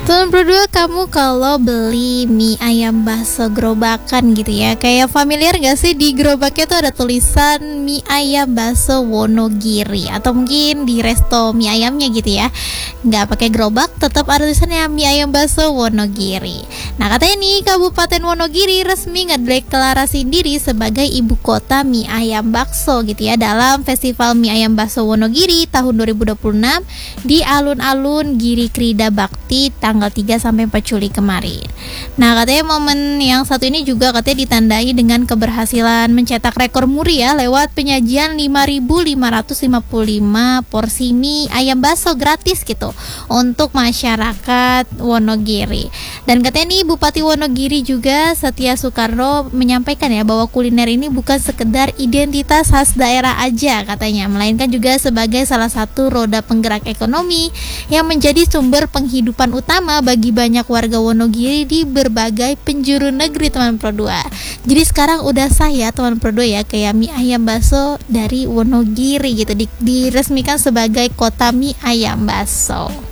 Tuan berdua, kamu kalau beli mie ayam bakso gerobakan gitu ya, kayak familiar gak sih di gerobaknya tuh ada tulisan mie ayam bakso Wonogiri, atau mungkin di resto mie ayamnya gitu ya, nggak pakai gerobak tetap ada tulisannya mie ayam bakso Wonogiri. Nah, katanya nih Kabupaten Wonogiri resmi ngedeklarasiin diri sebagai ibu kota mie ayam bakso gitu ya, dalam Festival Mie Ayam Bakso Wonogiri tahun 2026 di alun-alun Giri Krida Bakti tanggal 3 sampai 4 Juli kemarin. Nah, katanya momen yang satu ini juga katanya ditandai dengan keberhasilan mencetak rekor muri ya, lewat penyajian 5.555 porsi mie ayam bakso gratis gitu untuk masyarakat Wonogiri. Dan katanya nih Bupati Wonogiri juga Setia Soekarno menyampaikan ya bahwa kuliner ini bukan sekedar identitas khas daerah aja katanya, melainkan juga sebagai salah satu roda penggerak ekonomi yang menjadi sumber penghidupan utama bagi banyak warga Wonogiri di berbagai penjuru negeri, teman Pro 2. Jadi sekarang udah sah ya teman Pro 2 ya, kayak mie ayam bakso dari Wonogiri gitu diresmikan sebagai kota mie ayam bakso.